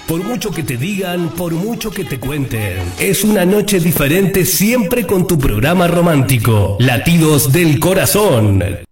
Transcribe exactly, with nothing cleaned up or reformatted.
Por mucho que te digan, por mucho que te cuenten, es una noche diferente siempre con tu programa romántico, Latidos del Corazón.